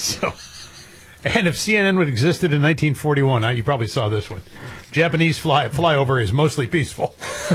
So, and if CNN would existed in 1941, you probably saw this one. Japanese flyover is mostly peaceful.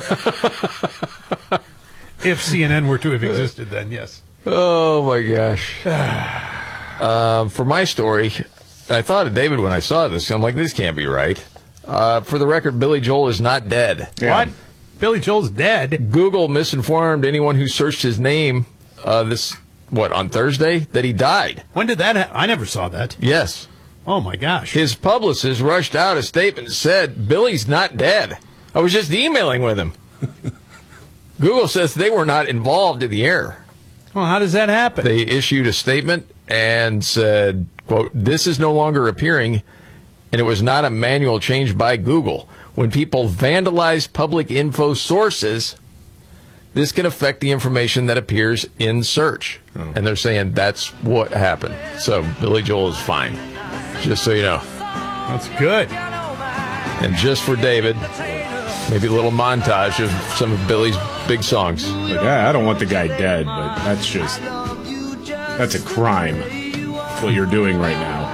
If CNN were to have existed then, yes. Oh, my gosh. For my story, I thought of David when I saw this. I'm like, this can't be right. For the record, Billy Joel is not dead. Yeah. What? Billy Joel's dead? Google misinformed anyone who searched his name on Thursday, that he died. When did that happen? I never saw that. Yes. Oh, my gosh. His publicist rushed out a statement and said, Billy's not dead. I was just emailing with him. Google says they were not involved in the error. Well, how does that happen? They issued a statement and said, quote, this is no longer appearing, and it was not a manual change by Google. When people vandalize public info sources, this can affect the information that appears in search. Oh. And they're saying that's what happened. So Billy Joel is fine, just so you know. That's good. And just for David, maybe a little montage of some of Billy's big songs. Like, I don't want the guy dead, but that's a crime, what you're doing right now.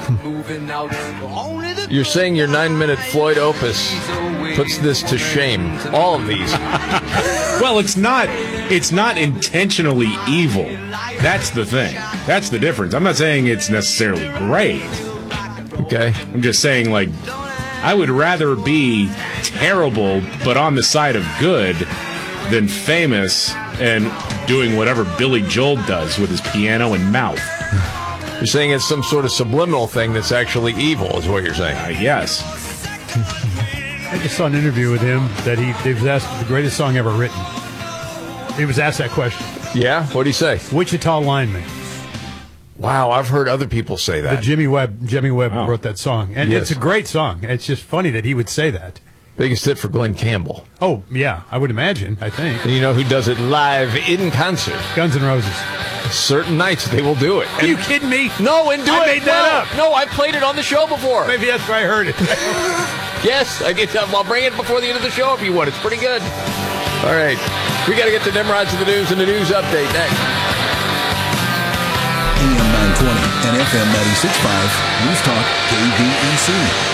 You're saying your 9-minute Floyd opus puts this to shame. All of these. Well, it's not intentionally evil. That's the thing. That's the difference. I'm not saying it's necessarily great. Okay. I'm just saying, like, I would rather be terrible but on the side of good than famous and doing whatever Billy Joel does with his piano and mouth. You're saying it's some sort of subliminal thing that's actually evil, is what you're saying. Yes. I just saw an interview with him that he was asked the greatest song ever written. He was asked that question. Yeah? What'd he say? Wichita Lineman. Wow, I've heard other people say that. The Jimmy Webb wrote that song. And yes. It's a great song. It's just funny that he would say that. Biggest hit for Glenn Campbell. Oh, yeah, I would imagine, I think. And you know who does it live in concert? Guns N' Roses. Certain nights they will do it. Are you kidding me? No, and I made that up. No, I played it on the show before. Maybe that's where I heard it. Yes, I'll bring it before the end of the show if you want. It's pretty good. All right. We got to get to Nimrods of the News and the news update next. AM 920 and FM 96.5 News Talk KVEC.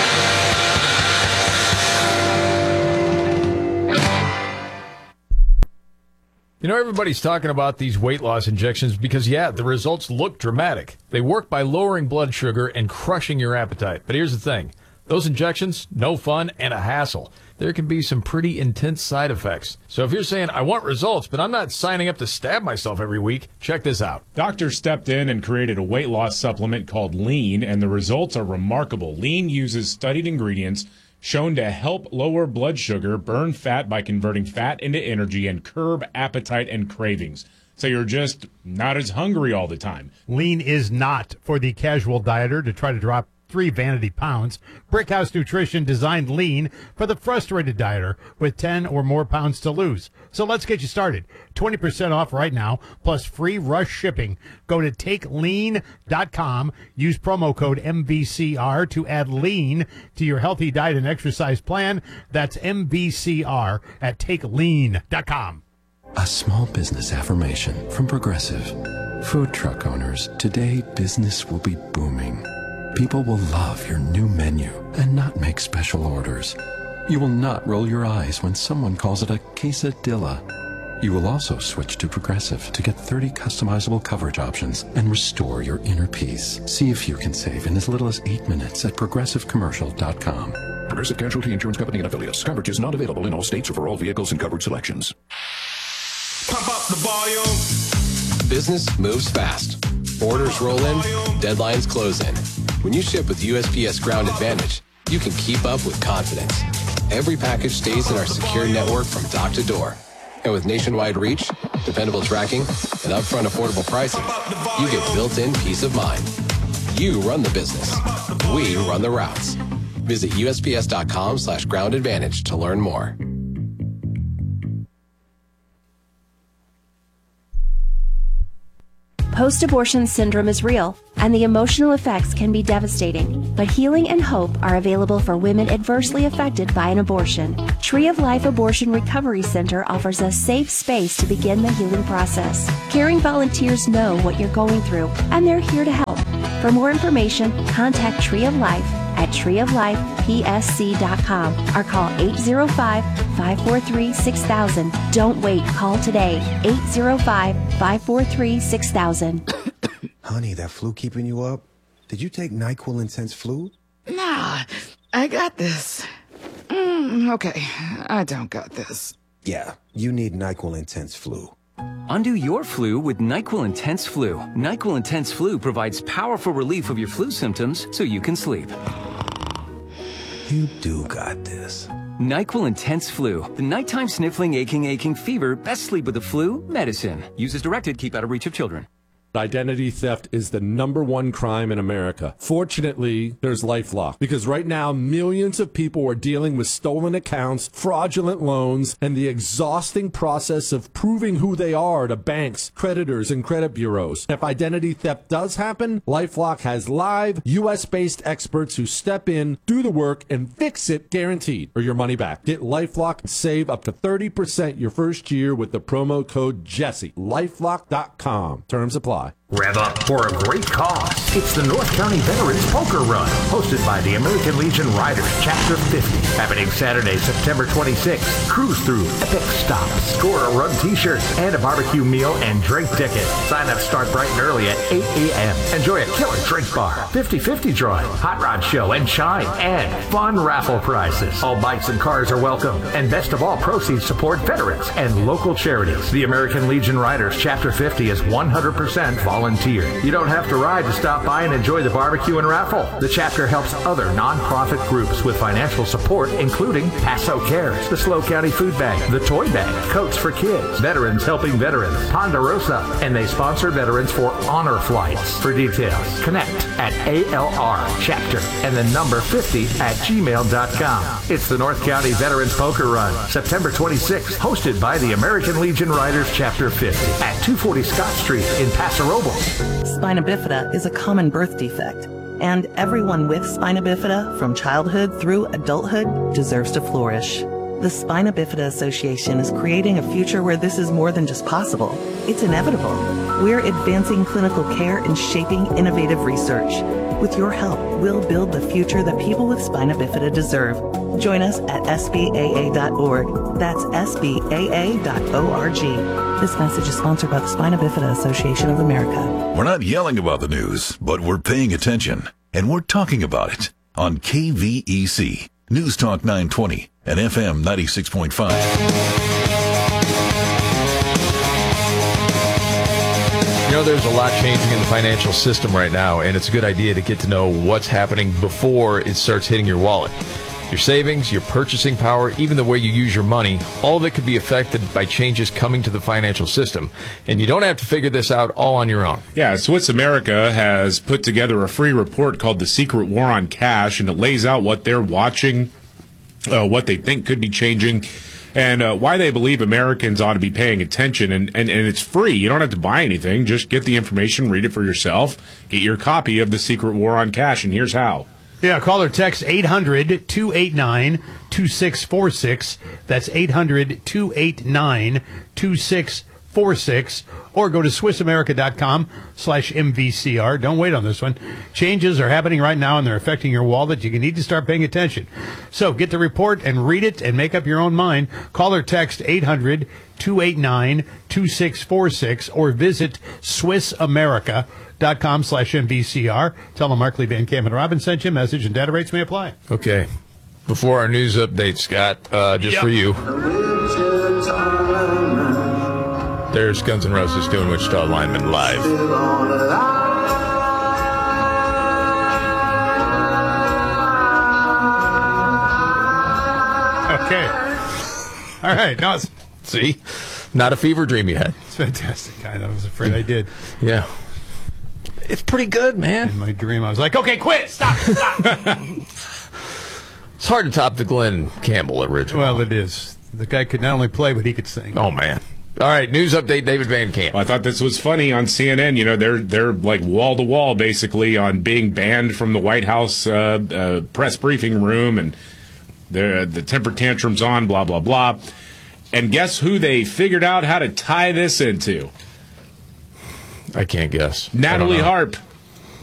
You know, everybody's talking about these weight loss injections because, yeah, the results look dramatic. They work by lowering blood sugar and crushing your appetite. But here's the thing. Those injections, no fun and a hassle. There can be some pretty intense side effects. So if you're saying, I want results, but I'm not signing up to stab myself every week, check this out. Doctors stepped in and created a weight loss supplement called Lean, and the results are remarkable. Lean uses studied ingredients shown to help lower blood sugar, burn fat by converting fat into energy, and curb appetite and cravings. So you're just not as hungry all the time. Lean is not for the casual dieter to try to drop 3 vanity pounds. Brickhouse Nutrition designed Lean for the frustrated dieter with 10 or more pounds to lose. So let's get you started. 20% off right now, plus free rush shipping. Go to TakeLean.com. Use promo code MVCR to add Lean to your healthy diet and exercise plan. That's MVCR at TakeLean.com. A small business affirmation from Progressive. Food truck owners, today business will be booming. People will love your new menu and not make special orders. You will not roll your eyes when someone calls it a quesadilla. You will also switch to Progressive to get 30 customizable coverage options and restore your inner peace. See if you can save in as little as 8 minutes at progressivecommercial.com. Progressive Casualty Insurance Company and Affiliates. Coverage is not available in all states or for all vehicles and coverage selections. Pump up the volume. Business moves fast. Orders roll in, deadlines close in. When you ship with USPS Ground Advantage, you can keep up with confidence. Every package stays in our secure network from dock to door. And with nationwide reach, dependable tracking, and upfront affordable pricing, you get built-in peace of mind. You run the business. We run the routes. Visit USPS.com/Ground Advantage to learn more. Post-abortion syndrome is real, and the emotional effects can be devastating. But healing and hope are available for women adversely affected by an abortion. Tree of Life Abortion Recovery Center offers a safe space to begin the healing process. Caring volunteers know what you're going through, and they're here to help. For more information, contact Tree of Life at treeoflifepsc.com or call 805-543-6000. Don't wait. Call today. 805-543-6000. Honey, that flu keeping you up? Did you take NyQuil Intense Flu? Nah, I got this. Okay, I don't got this. Yeah, you need NyQuil Intense Flu. Undo your flu with NyQuil Intense Flu. NyQuil Intense Flu provides powerful relief of your flu symptoms so you can sleep. You do got this. NyQuil Intense Flu. The nighttime sniffling, aching fever. Best sleep with the flu medicine. Use as directed. Keep out of reach of children. Identity theft is the #1 crime in America. Fortunately, there's LifeLock, because right now millions of people are dealing with stolen accounts, fraudulent loans, and the exhausting process of proving who they are to banks, creditors, and credit bureaus. If identity theft does happen, LifeLock has live, U.S.-based experts who step in, do the work, and fix it guaranteed, or your money back. Get LifeLock and save up to 30% your first year with the promo code Jesse. LifeLock.com. Terms apply. Rev up for a great cause. It's the North County Veterans Poker Run, hosted by the American Legion Riders Chapter 50, happening Saturday, September 26th. Cruise through epic stops, score a run t-shirt, and a barbecue meal and drink ticket. Sign-ups start bright and early at 8 a.m. Enjoy a killer drink bar, 50-50 drawing, hot rod show and chime, and fun raffle prizes. All bikes and cars are welcome, and best of all, proceeds support veterans and local charities. The American Legion Riders Chapter 50 is 100% volunteer. You don't have to ride to stop by and enjoy the barbecue and raffle. The chapter helps other nonprofit groups with financial support, including Paso Cares, the SLO County Food Bank, the Toy Bank, Coats for Kids, Veterans Helping Veterans, Ponderosa, and they sponsor veterans for honor flights. For details, connect at ALRchapter and the number 50 at gmail.com. It's the North County Veterans Poker Run, September 26th, hosted by the American Legion Riders Chapter 50 at 240 Scott Street in Paso Robles. Spina bifida is a common birth defect, and everyone with spina bifida from childhood through adulthood deserves to flourish. The Spina Bifida Association is creating a future where this is more than just possible. It's inevitable. We're advancing clinical care and shaping innovative research. With your help, we'll build the future that people with spina bifida deserve. Join us at SBAA.org. That's SBAA.org. This message is sponsored by the Spina Bifida Association of America. We're not yelling about the news, but we're paying attention, and we're talking about it on KVEC, News Talk 920 and FM 96.5. You know, there's a lot changing in the financial system right now, and it's a good idea to get to know what's happening before it starts hitting your wallet. Your savings, your purchasing power, even the way you use your money, all of it could be affected by changes coming to the financial system. And you don't have to figure this out all on your own. Yeah, Swiss America has put together a free report called The Secret War on Cash, and it lays out what they're watching, what they think could be changing, and why they believe Americans ought to be paying attention. And it's free. You don't have to buy anything. Just get the information, read it for yourself, get your copy of The Secret War on Cash, and here's how. Yeah, call or text 800-289-2646. That's 800-289-2646. Or go to SwissAmerica.com/MVCR. Don't wait on this one. Changes are happening right now, and they're affecting your wallet. You need to start paying attention. So get the report and read it and make up your own mind. Call or text 800-289-2646 or visit SwissAmerica.com/MVCR. Tell them Markley, Van Camp, and Robin sent you a message, and data rates may apply. Okay. Before our news update, Scott, just for you. There's Guns N' Roses doing Wichita Lineman live. Okay. All right. Now see, not a fever dream you had. It's fantastic. I was afraid I did. Yeah. It's pretty good, man. In my dream, I was like, okay, quit. Stop. It's hard to top the Glenn Campbell original. Well, it is. The guy could not only play, but he could sing. Oh, man. All right, news update, David Van Camp. Well, I thought this was funny on CNN. You know, they're like wall to wall basically on being banned from the White House press briefing room, and the temper tantrums on, blah blah blah. And guess who they figured out how to tie this into? I can't guess. Natalie Harp.